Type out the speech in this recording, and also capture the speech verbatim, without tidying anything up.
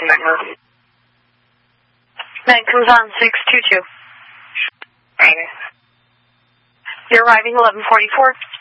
Vancouver. Vancouver's on six two two. Okay. You're arriving eleven forty-four.